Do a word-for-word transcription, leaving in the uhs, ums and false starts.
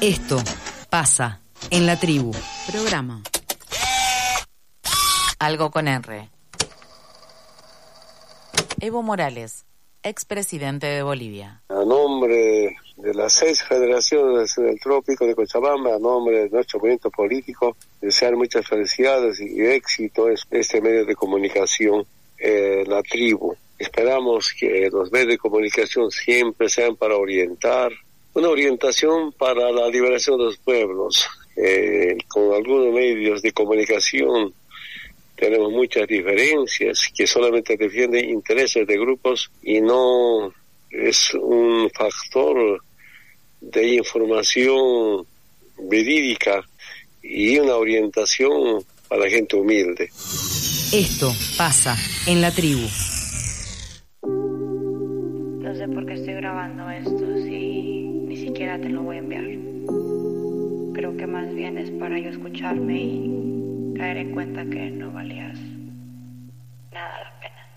Esto pasa en la tribu. Programa. Algo con R. Evo Morales, expresidente de Bolivia. A nombre de las seis federaciones del Trópico de Cochabamba, a nombre de nuestro movimiento político, desear muchas felicidades y éxito en este medio de comunicación, eh, la tribu. Esperamos que los medios de comunicación siempre sean para orientar, una orientación para la liberación de los pueblos. Eh, con algunos medios de comunicación tenemos muchas diferencias que solamente defienden intereses de grupos y no es un factor de información verídica y una orientación para la gente humilde. Esto pasa en la tribu. No sé por qué estoy grabando esto si ni siquiera te lo voy a enviar. Creo que más bien es para yo escucharme y caer en cuenta que no valías nada la pena.